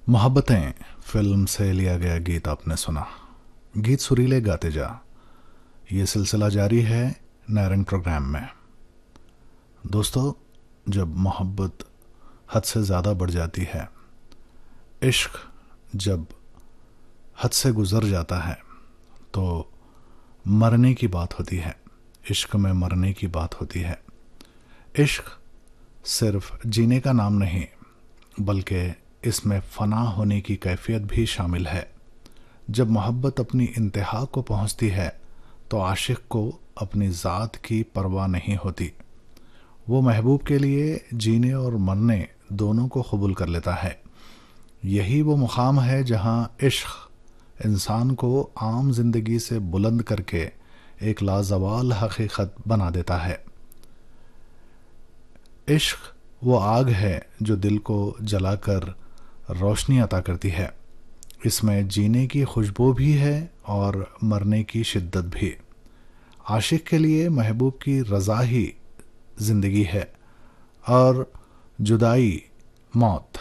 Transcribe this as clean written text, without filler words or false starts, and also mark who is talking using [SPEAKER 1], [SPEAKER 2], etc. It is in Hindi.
[SPEAKER 1] मोहब्बतें फिल्म से लिया गया गीत आपने सुना। गीत सुरीले गाते जा, ये सिलसिला जारी है नैरंग प्रोग्राम में। दोस्तों, जब मोहब्बत हद से ज़्यादा बढ़ जाती है, इश्क जब हद से गुज़र जाता है, तो मरने की बात होती है। इश्क में मरने की बात होती है। इश्क सिर्फ जीने का नाम नहीं, बल्कि इसमें फ़ना होने की कैफियत भी शामिल है। जब मोहब्बत अपनी इंतहा को पहुंचती है, तो आशिक को अपनी ज़ात की परवाह नहीं होती। वो महबूब के लिए जीने और मरने दोनों को कबूल कर लेता है। यही वो मुकाम है जहां इश्क इंसान को आम जिंदगी से बुलंद करके एक लाजवाल हकीकत बना देता है। इश्क वो आग है जो दिल को जलाकर रोशनी अता करती है। इसमें जीने की खुशबू भी है और मरने की शिद्दत भी। आशिक के लिए महबूब की रज़ा ही ज़िंदगी है और जुदाई मौत।